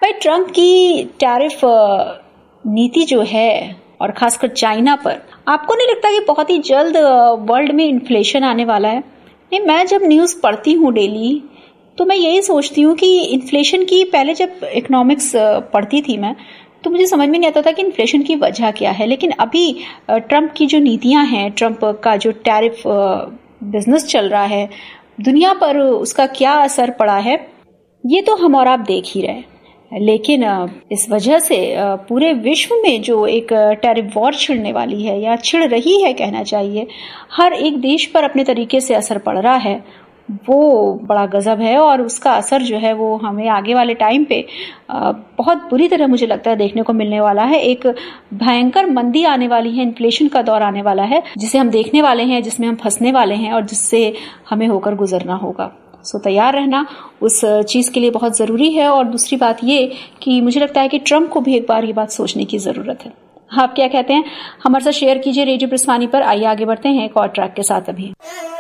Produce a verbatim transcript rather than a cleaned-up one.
भाई ट्रम्प की टैरिफ नीति जो है और खासकर चाइना पर, आपको नहीं लगता कि बहुत ही जल्द वर्ल्ड में इन्फ्लेशन आने वाला है? नहीं, मैं जब न्यूज पढ़ती हूँ डेली तो मैं यही सोचती हूँ कि इन्फ्लेशन की, पहले जब इकोनॉमिक्स पढ़ती थी मैं तो मुझे समझ में नहीं आता था कि इन्फ्लेशन की वजह क्या है, लेकिन अभी ट्रम्प की जो नीतियां हैं, ट्रम्प का जो टैरिफ बिजनेस चल रहा है, दुनिया पर उसका क्या असर पड़ा है ये तो हम और आप देख ही रहे। लेकिन इस वजह से पूरे विश्व में जो एक टैरिफ वॉर छिड़ने वाली है या छिड़ रही है कहना चाहिए, हर एक देश पर अपने तरीके से असर पड़ रहा है, वो बड़ा गजब है। और उसका असर जो है वो हमें आगे वाले टाइम पे बहुत बुरी तरह मुझे लगता है देखने को मिलने वाला है। एक भयंकर मंदी आने वाली है, इन्फ्लेशन का दौर आने वाला है जिसे हम देखने वाले हैं, जिसमें हम फंसने वाले हैं और जिससे हमें होकर गुजरना होगा। सो तैयार रहना उस चीज के लिए बहुत जरूरी है। और दूसरी बात ये कि मुझे लगता है कि ट्रम्प को भी एक बार ये बात सोचने की जरूरत है। आप क्या कहते हैं? हमारे साथ शेयर कीजिए रेडियो प्रिस्मानी पर। आइए आगे बढ़ते हैं एक और ट्रैक के साथ। अभी